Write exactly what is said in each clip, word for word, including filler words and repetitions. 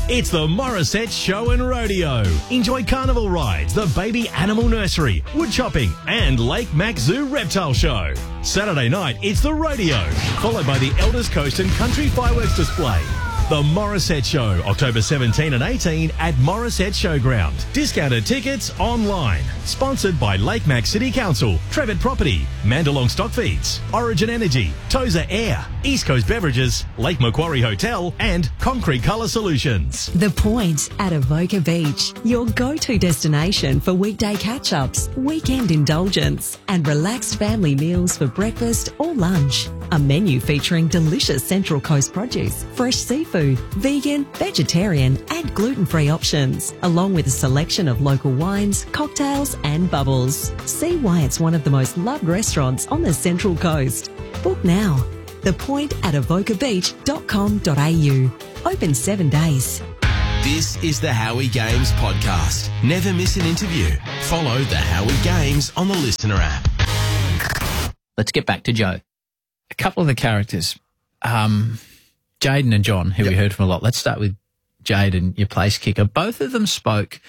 It's the Morissette Show and Rodeo. Enjoy carnival rides, the baby animal nursery, wood chopping, and Lake Mac Zoo reptile show. Saturday night, it's the rodeo, followed by the Elders Coast and Country fireworks display. The Morissette Show, October seventeenth and eighteenth at Morissette Showground. Discounted tickets online. Sponsored by Lake Mac City Council, Trevitt Property, Mandalong Stock Feeds, Origin Energy, Toza Air, East Coast Beverages, Lake Macquarie Hotel, and Concrete Colour Solutions. The Point at Avoca Beach, your go-to destination for weekday catch-ups, weekend indulgence, and relaxed family meals for breakfast or lunch. A menu featuring delicious Central Coast produce, fresh seafood, vegan, vegetarian, and gluten-free options, along with a selection of local wines, cocktails, and bubbles. See why it's one of the most loved restaurants on the Central Coast. Book now. The Point at avoca beach dot com dot a u. Open seven days. This is the Howie Games podcast. Never miss an interview. Follow the Howie Games on the Listener app. Let's get back to Joe. A couple of the characters, um, Jaden and John, who yep. we heard from a lot. Let's start with Jaden, your place kicker. Both of them spoke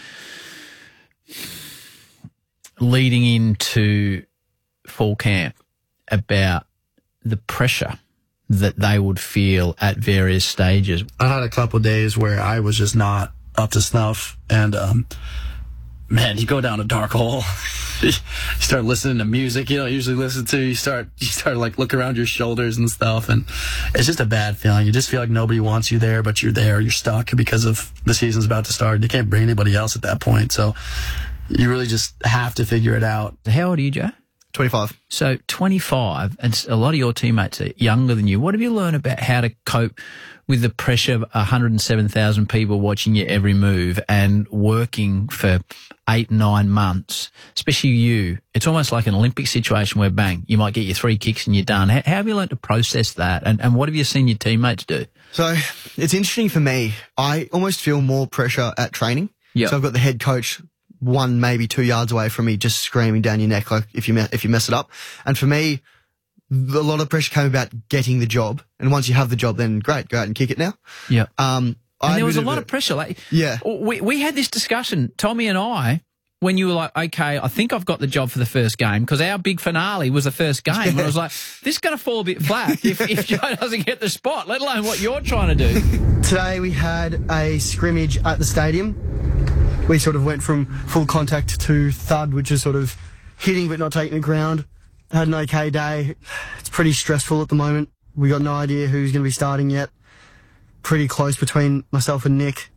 leading into fall camp about the pressure that they would feel at various stages. I had a couple of days where I was just not up to snuff, and um, man, you go down a dark hole. You start listening to music you don't usually listen to. You start, you start like look around your shoulders and stuff, and it's just a bad feeling. You just feel like nobody wants you there, but you're there. You're stuck because of the season's about to start. You can't bring anybody else at that point, so you really just have to figure it out. How old are you, Joe? twenty-five. So twenty-five, and a lot of your teammates are younger than you. What have you learned about how to cope with the pressure of one hundred seven thousand people watching your every move and working for eight, nine months, especially you? It's almost like an Olympic situation where, bang, you might get your three kicks and you're done. How, how have you learned to process that, and, and what have you seen your teammates do? So it's interesting for me. I almost feel more pressure at training. Yep. So I've got the head coach one, maybe two yards away from me, just screaming down your neck like if you me- if you mess it up. And for me, a lot of pressure came about getting the job. And once you have the job, then great, go out and kick it now. Yeah. Um, and I there was a of lot a, of pressure. Like, yeah. We we had this discussion, Tommy and I, when you were like, okay, I think I've got the job for the first game, because our big finale was the first game. And I was like, this is going to fall a bit flat if, if Joe doesn't get the spot, let alone what you're trying to do. Today we had a scrimmage at the stadium. We sort of went from full contact to thud, which is sort of hitting but not taking the ground. Had an okay day. It's pretty stressful at the moment. We got no idea who's going to be starting yet. Pretty close between myself and Nick.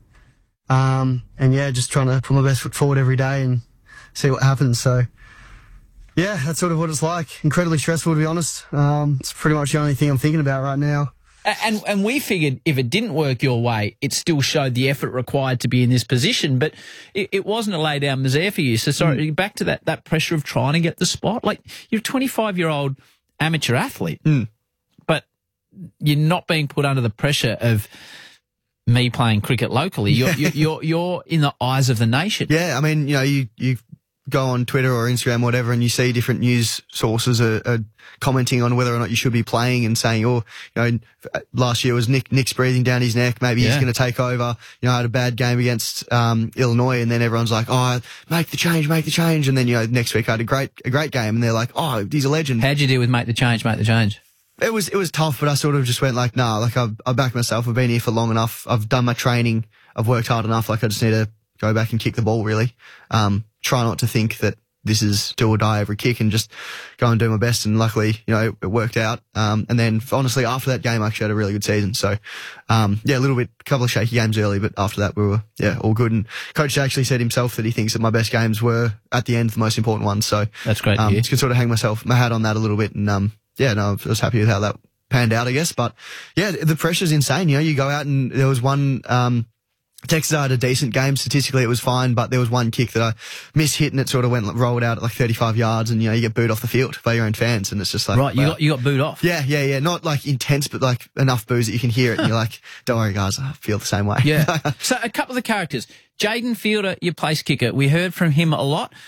Um, and yeah, just trying to put my best foot forward every day and see what happens. So yeah, that's sort of what it's like. Incredibly stressful, to be honest. Um, it's pretty much the only thing I'm thinking about right now. And and we figured if it didn't work your way, it still showed the effort required to be in this position. But it, it wasn't a lay down misère for you. So sorry, mm. back to that that pressure of trying to get the spot. Like, you're a twenty-five-year-old amateur athlete, mm. but you're not being put under the pressure of me playing cricket locally. You're, you're you're you're in the eyes of the nation. Yeah, I mean, you know, you you go on Twitter or Instagram or whatever, and you see different news sources are, are commenting on whether or not you should be playing and saying, oh, you know, last year was Nick, Nick's breathing down his neck. Maybe yeah. he's going to take over. You know, I had a bad game against, um, Illinois, and then everyone's like, oh, make the change, make the change. And then, you know, next week I had a great, a great game, and they're like, oh, he's a legend. How'd you deal with make the change, make the change? It was, it was tough, but I sort of just went like, nah, like I've, I've backed myself. I've been here for long enough. I've done my training. I've worked hard enough. Like, I just need to go back and kick the ball, really. Um, try not to think that this is do or die every kick, and just go and do my best. And luckily, you know, it worked out. Um, and then honestly, after that game, I actually had a really good season. So, um, yeah, a little bit, a couple of shaky games early, but after that we were, yeah, all good. And coach actually said himself that he thinks that my best games were at the end, the most important ones. So that's great. Um, yeah. I could sort of hang myself, my hat on that a little bit. And, um, yeah, no, I was happy with how that panned out, I guess. But yeah, the pressure's insane. You know, you go out and there was one, um, Texas had a decent game. Statistically, it was fine, but there was one kick that I missed hit, and it sort of went rolled out at like thirty-five yards, and you know, you get booed off the field by your own fans, and it's just like, right, you wow. got you got booed off. Yeah, yeah, yeah. Not like intense, but like enough boos that you can hear it, and you're like, don't worry, guys, I feel the same way. Yeah. So a couple of the characters, Jaden Fielder, your place kicker. We heard from him a lot.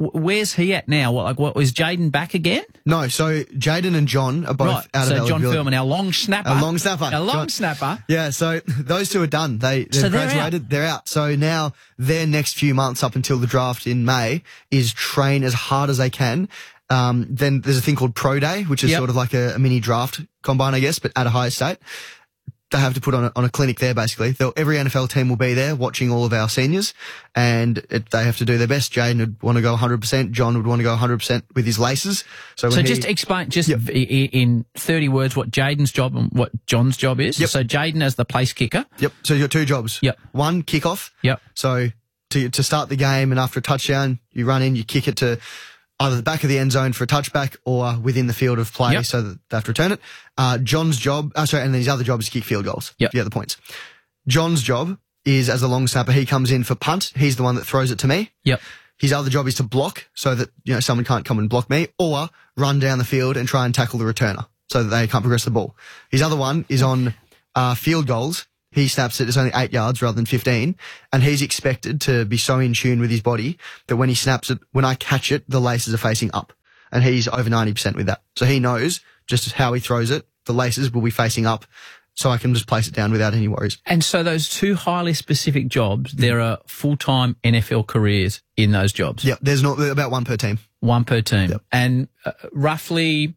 w- where's he at now? What, like, what was Jaden back again? No, so Jaden and John are both Right. out So of John eligibility. Furman, our long snapper. A long snapper. A long John- snapper. Yeah, so those two are done. They, they've So they're graduated. They're out. So now their next few months up until the draft in May is train as hard as they can. Um, then there's a thing called Pro Day, which is Yep. sort of like a, a mini draft combine, I guess, but at a higher state. They have to put on a, on a clinic there, basically. They'll, every N F L team will be there watching all of our seniors, and it, they have to do their best. Jaden would want to go one hundred percent. John would want to go one hundred percent with his laces. So, So when just he, explain, just Yep. i- i- in thirty words, what Jaden's job and what John's job is. Yep. So Jaden as the place kicker. Yep. So you've got two jobs. Yep. One, kickoff. Yep. So to to start the game, and after a touchdown, you run in, you kick it to either the back of the end zone for a touchback or within the field of play, Yep. so that they have to return it. Uh, John's job, uh, sorry, and then his other job is to kick field goals. Yep. To get the points. John's job is as a long snapper. He comes in for punt. He's the one that throws it to me. Yep. His other job is to block, so that you know someone can't come and block me, or run down the field and try and tackle the returner, so that they can't progress the ball. His other one is on uh, field goals. He snaps it, it's only eight yards rather than fifteen, and he's expected to be so in tune with his body that when he snaps it, when I catch it, the laces are facing up. And he's over ninety percent with that. So he knows just how he throws it, the laces will be facing up, so I can just place it down without any worries. And so those two highly specific jobs, there are full-time N F L careers in those jobs. Yeah, there's not about one per team. One per team. Yep. And uh, roughly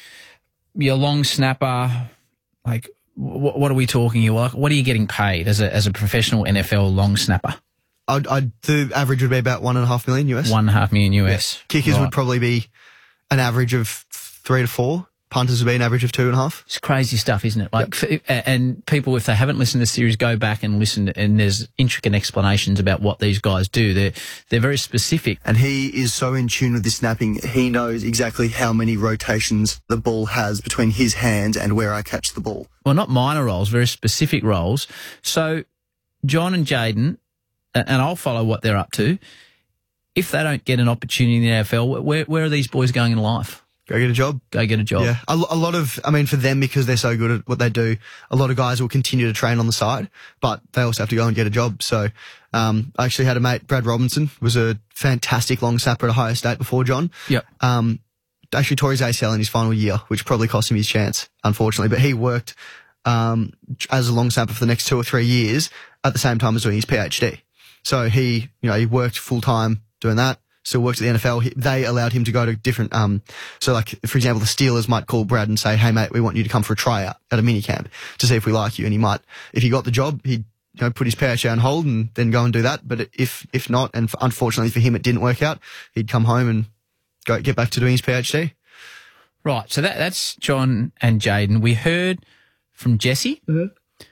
your long snapper, like, wh- what are we talking here? Like, what are you getting paid as a as a professional N F L long snapper? I'd, I'd, the average would be about one and a half million U S. One and a half million U S. Kickers Right. would probably be an average of three to four. Punters would be an average of two and a half. It's crazy stuff, isn't it? Like, f- and people, if they haven't listened to the series, go back and listen. And there's intricate explanations about what these guys do. They're they're very specific. And he is so in tune with his snapping, he knows exactly how many rotations the ball has between his hands and where I catch the ball. Well, not minor roles, very specific roles. So, John and Jaden, a- and I'll follow what they're up to. If they don't get an opportunity in the N F L, where where are these boys going in life? Go get a job. Go get a job. Yeah, a, lo- a lot of, I mean, for them, because they're so good at what they do, a lot of guys will continue to train on the side, but they also have to go and get a job. So, um, I actually had a mate, Brad Robinson, was a fantastic long snapper at Ohio State before John. Yep. Um, actually tore his A C L in his final year, which probably cost him his chance, unfortunately, but he worked, um, as a long snapper for the next two or three years at the same time as doing his PhD. So he, you know, he worked full time doing that. Still worked at the N F L. He, they allowed him to go to different, um, so like, for example, the Steelers might call Brad and say, hey mate, we want you to come for a tryout at a mini camp to see if we like you. And he might, if he got the job, he'd, you know, put his PhD on hold and then go and do that. But if, if not, and f- unfortunately for him, it didn't work out, he'd come home and go, get back to doing his PhD. Right. So that that's John and Jaden. We heard from Jesse. Mm-hmm.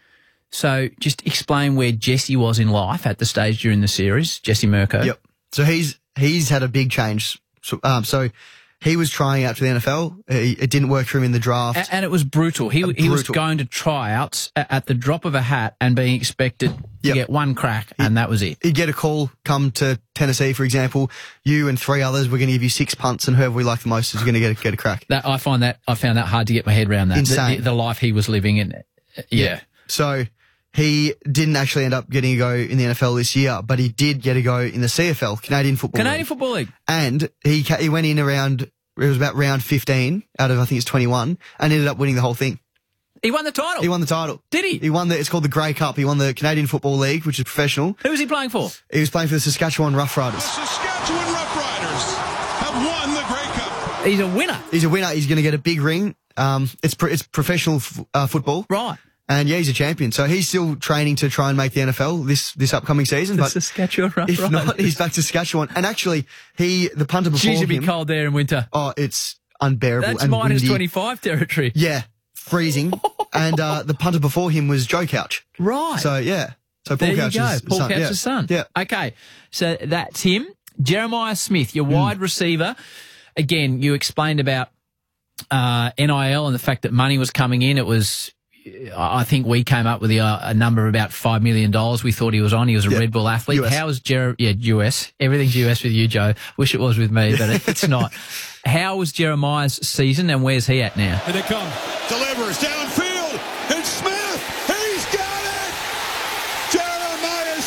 So just explain where Jesse was in life at the stage during the series, Jesse Mirko. Yep. So he's, he's had a big change. So, um, so he was trying out for the N F L. It, it didn't work for him in the draft. A- And it was brutal. He he was brutal. going to tryouts a- at the drop of a hat and being expected to Yep. get one crack, and that was it. He'd get a call, come to Tennessee, for example, you and three others, we're going to give you six punts, and whoever we like the most is going to get a, get a crack. That I find that I found that hard to get my head around. That Insane. The, the life he was living in. Yeah. So he didn't actually end up getting a go in the N F L this year, but he did get a go in the C F L, Canadian Football Canadian League. Football League. And he ca- he went in around, it was about round fifteen out of, I think it's twenty-one, and ended up winning the whole thing. He won the title. He won the title. Did he? He won the, it's called the Grey Cup. He won the Canadian Football League, which is professional. Who was he playing for? He was playing for the Saskatchewan The Roughriders. Saskatchewan Roughriders have won the Grey Cup. He's a winner. He's a winner. He's going to get a big ring. Um, it's pro- it's professional f- uh, football. Right. And yeah, he's a champion. So he's still training to try and make the N F L this, this upcoming season. The But Saskatchewan if Roughriders. not, he's back to Saskatchewan. And actually, he, the punter before Geez, it'd be him, cold there in winter. oh, it's unbearable. That's and minus windy. twenty-five territory. Yeah, freezing. And uh, the punter before him was Joe Couch. Right. So yeah. So Paul there Couch you go. is Paul son. Couch's yeah. son. Yeah. Okay. So that's him. Jeremiah Smith, your wide receiver. Again, you explained about uh, N I L and the fact that money was coming in. It was, I think we came up with the, uh, a number of about five million dollars we thought he was on. He was a Yeah. Red Bull athlete. U S. How was Jer- yeah, U S. Everything's U S with you, Joe. Wish it was with me, but it, it's not. How was Jeremiah's season and where's he at now? Here they come. Delivers downfield. It's Smith. He's got it. Jeremiah Smith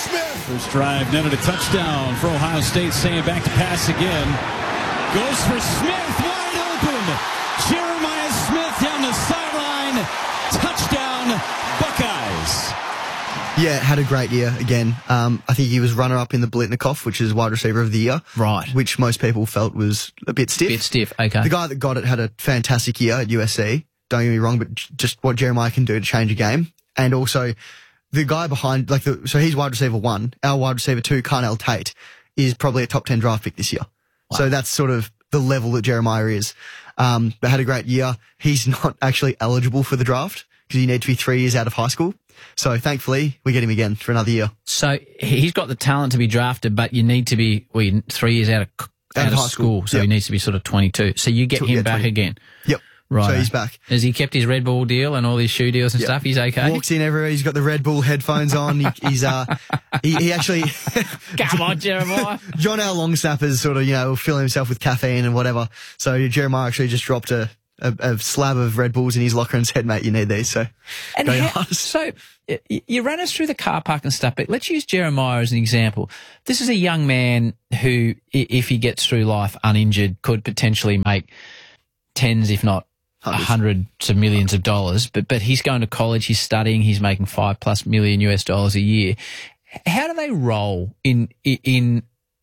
First drive, netted a touchdown for Ohio State. Saying back to pass again. Goes for Smith, wide open. Jeremiah Smith down the sideline. Touchdown, Buckeyes. Yeah, had a great year again. Um, I think he was runner-up in the Blitnikoff, which is wide receiver of the year. Right. Which most people felt was a bit stiff. Bit stiff, okay. The guy that got it had a fantastic year at U S C. Don't get me wrong, but just what Jeremiah can do to change a game. And also, the guy behind, like, the, so he's wide receiver one. Our wide receiver two, Carnell Tate, is probably a top ten draft pick this year. Wow. So that's sort of the level that Jeremiah is. Um, but had a great year. He's not actually eligible for the draft because you need to be three years out of high school. So thankfully, we get him again for another year. So he's got the talent to be drafted, but you need to be well, you're three years out of out, out of, of school, school. so Yep. he needs to be sort of twenty-two. So you get Tw- him yeah, back twenty. again. Yep. Right. So he's back. Has he kept his Red Bull deal and all his shoe deals and Yep. stuff? He's okay. Walks in everywhere. He's got the Red Bull headphones on. He, he's uh, he, he actually. Come on, Jeremiah. John, our long snappers, sort of, you know, will fill himself with caffeine and whatever. So Jeremiah actually just dropped a, a, a slab of Red Bulls in his locker and said, "Mate, you need these." So, And go how, hard. so y- you ran us through the car park and stuff, but let's use Jeremiah as an example. This is a young man who, i- if he gets through life uninjured, could potentially make tens, if not Hundreds. hundreds of millions of dollars. But but he's going to college, he's studying, he's making five plus million U S dollars a year. How do they roll in in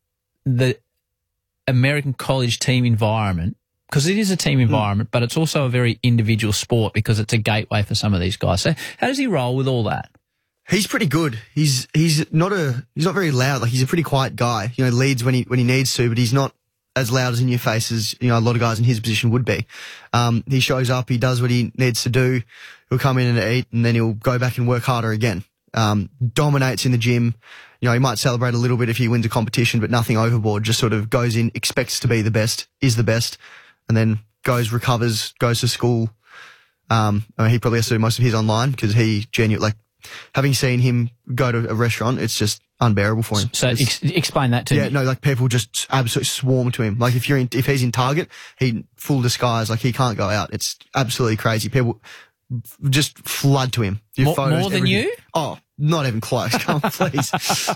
the American college team environment? Because it is a team environment, but it's also a very individual sport because it's a gateway for some of these guys. So how does he roll with all that? He's pretty good. He's he's not a he's not very loud. Like, he's a pretty quiet guy. You know, leads when he when he needs to, but he's not as loud as in your face as, you know, a lot of guys in his position would be. Um, he shows up, he does what he needs to do. He'll come in and eat, and then he'll go back and work harder again. Um, dominates in the gym. You know, he might celebrate a little bit if he wins a competition, but nothing overboard. Just sort of goes in, expects to be the best, is the best, and then goes, recovers, goes to school. Um, I mean, he probably has to do most of his online because he genuinely, like, having seen him go to a restaurant, it's just unbearable for him. So It's- ex- explain that to yeah, me. no, like, people just absolutely swarm to him. Like, if you're in, if he's in Target, he full disguise, like, he can't go out. It's absolutely crazy. People just flood to him. Your More- photos, more than everything. you? Oh, not even close. Come on, please.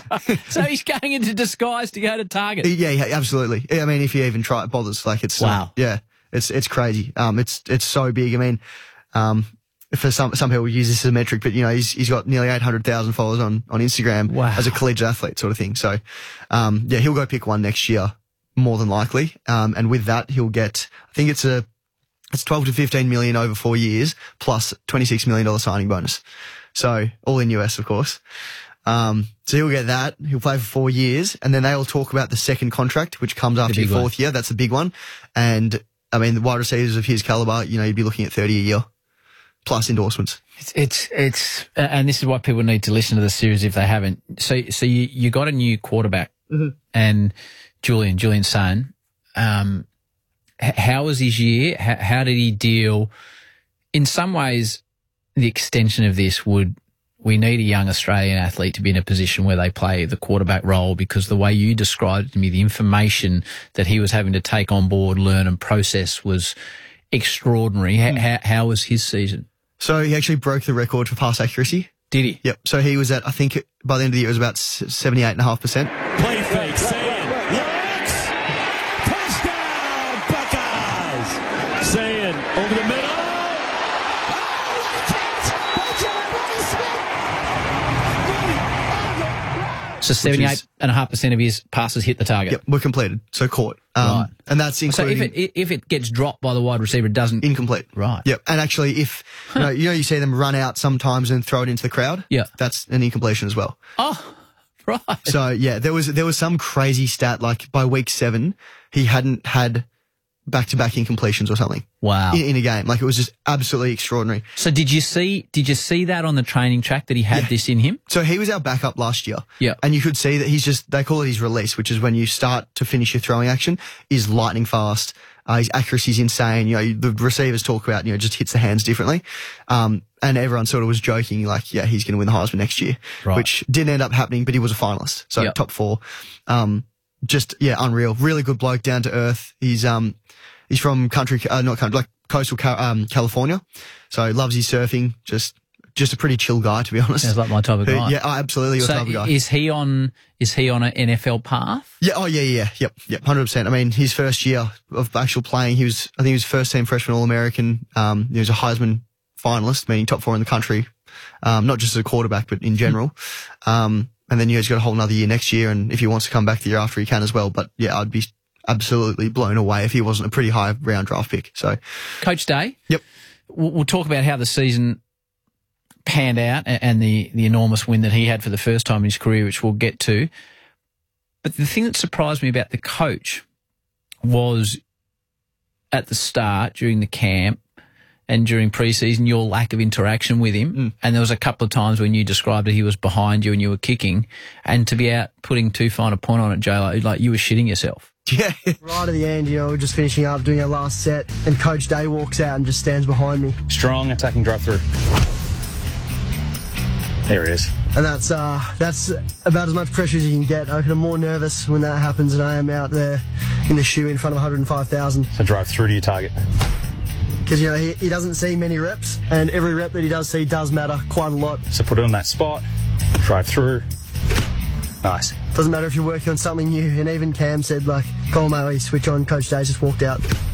So he's going into disguise to go to Target. yeah, yeah, absolutely. I mean, if he even try bothers, like, it's Wow. uh, yeah, it's it's crazy. Um, it's it's so big. I mean, um, for some some people use this as a metric, but, you know, he's he's got nearly eight hundred thousand followers on on Instagram Wow. as a collegiate athlete, sort of thing. So, um, yeah, he'll go pick one next year, more than likely. Um, and with that, he'll get, I think it's a it's twelve to fifteen million over four years plus twenty-six million dollars signing bonus. So all in U S, of course. Um, so he'll get that. He'll play for four years, and then they'll talk about the second contract, which comes after big your one. fourth year. That's the big one. And I mean, the wide receivers of his caliber, you know, you'd be looking at thirty a year plus endorsements. It's, it's, it's, and this is why people need to listen to the series if they haven't. So, so you, you got a new quarterback and Julian, Julian Sane. Um, h- how was his year? How, how did he deal? In some ways, the extension of this would, we need a young Australian athlete to be in a position where they play the quarterback role, because the way you described it to me, the information that he was having to take on board, learn and process was extraordinary. How, how, how was his season? So he actually broke the record for pass accuracy. Did he? Yep. So he was at, I think by the end of the year, it was about seventy-eight point five percent. Play fake, Sayin. Looks. Touchdown, Buckeyes. Sayin over the middle. So seventy-eight and a half percent of his passes hit the target. Yep. Were completed. So caught. Um, Right. And that's So including. if it if it gets dropped by the wide receiver, it doesn't. incomplete. Right. Yep. And actually, if you know, you know, you see them run out sometimes and throw it into the crowd. Yeah. That's an incompletion as well. Oh, right. So yeah, there was there was some crazy stat like by week seven he hadn't had back to back incompletions or something Wow. in, in a game. Like, it was just absolutely extraordinary. So did you see did you see that on the training track that he had Yeah. this in him? So he was our backup last year. Yeah. And you could see that he's just, they call it his release, which is when you start to finish your throwing action, is lightning fast. Uh, his accuracy is insane. You know, the receivers talk about, you know, just hits the hands differently. Um, and everyone sort of was joking, like, yeah, he's going to win the Heisman next year, Right. which didn't end up happening, but he was a finalist. So Yep. top four. Um, just, yeah, unreal. Really good bloke, down to earth. He's, um, he's from country, uh, not country, like coastal, Ca- um, California. So loves his surfing, just just a pretty chill guy, to be honest. Sounds like my type of Who- guy. Yeah, oh, absolutely your So type of guy. is he on? Is he on an N F L path? Yeah, oh yeah, yeah, yep, yep, one hundred percent. I mean, his first year of actual playing, he was, I think he was first team freshman All-American. Um, he was a Heisman finalist, meaning top four in the country, um, not just as a quarterback, but in general. Um, and then, yeah, he's got a whole another year next year, and if he wants to come back the year after, he can as well. But yeah, I'd be absolutely blown away if he wasn't a pretty high round draft pick. So, Coach Day. Yep. We'll, we'll talk about how the season panned out and, and the the enormous win that he had for the first time in his career, which we'll get to. But the thing that surprised me about the coach was at the start during the camp and during preseason, your lack of interaction with him. Mm. And there was a couple of times when you described that he was behind you and you were kicking, and to be out putting too fine a point on it, Jay, like, like you were shitting yourself. yeah. Right at the end, you know, we're just finishing up doing our last set, and Coach Day walks out and just stands behind me. Strong attacking drive through. There it is. And that's uh, that's about as much pressure as you can get. I am more nervous when that happens than I am out there in the shoe in front of one hundred five thousand. So drive through to your target. Because, you know, he, he doesn't see many reps, and every rep that he does see does matter quite a lot. So put it on that spot. Drive through. Nice. Doesn't matter if you're working on something new. And even Cam said, like, Cole Maui, switch on, Coach Day just walked out.